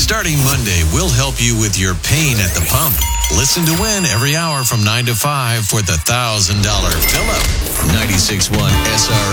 Starting Monday, we'll help you with your pain at the pump. Listen to Win every hour from 9 to 5 for the $1,000 fill-up. 96.1 SR